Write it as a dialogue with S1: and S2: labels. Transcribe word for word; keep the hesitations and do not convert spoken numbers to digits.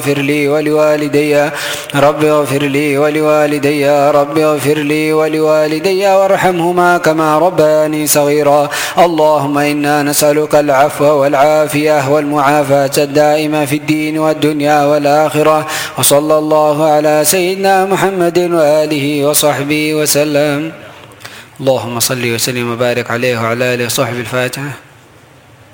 S1: اغفر لي ولوالدي رب اغفر لي ولوالدي رب اغفر لي ولوالدي وارحمهما كما ربياني صغيرا. اللهم إنا نسألك العفو والعافية والمعافاة الدائمة في الدين والدنيا والآخرة. وصلى الله على سيدنا محمد وآله وصحبه وسلم. اللهم صل وسلم وبارك عليه وعلى آله وصحبه. الفاتحة.